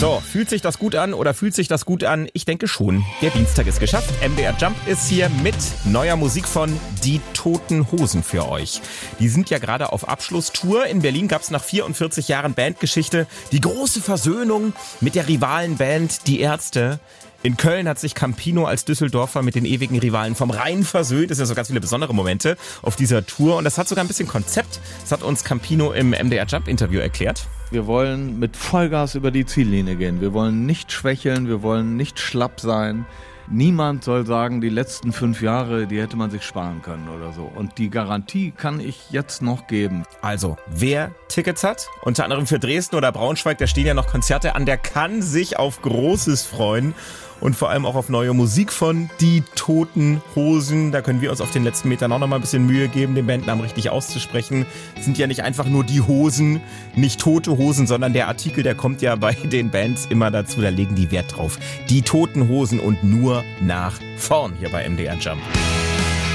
So, fühlt sich das gut an oder fühlt sich das gut an? Ich denke schon. Der Dienstag ist geschafft. MDR Jump ist hier mit neuer Musik von Die Toten Hosen für euch. Die sind ja gerade auf Abschlusstour. In Berlin gab es nach 44 Jahren Bandgeschichte die große Versöhnung mit der Rivalenband Die Ärzte. In Köln hat sich Campino als Düsseldorfer mit den ewigen Rivalen vom Rhein versöhnt. Es sind so ganz viele besondere Momente auf dieser Tour und das hat sogar ein bisschen Konzept. Das hat uns Campino im MDR Jump Interview erklärt. Wir wollen mit Vollgas über die Ziellinie gehen. Wir wollen nicht schwächeln, wir wollen nicht schlapp sein. Niemand soll sagen, die letzten 5 Jahre, die hätte man sich sparen können oder so. Und die Garantie kann ich jetzt noch geben. Also, wer Tickets hat, unter anderem für Dresden oder Braunschweig, da stehen ja noch Konzerte an, der kann sich auf Großes freuen. Und vor allem auch auf neue Musik von Die Toten Hosen. Da können wir uns auf den letzten Metern auch noch mal ein bisschen Mühe geben, den Bandnamen richtig auszusprechen. Es sind ja nicht einfach nur die Hosen, nicht tote Hosen, sondern der Artikel, der kommt ja bei den Bands immer dazu, da legen die Wert drauf. Die Toten Hosen und nur nach vorn hier bei MDR Jump.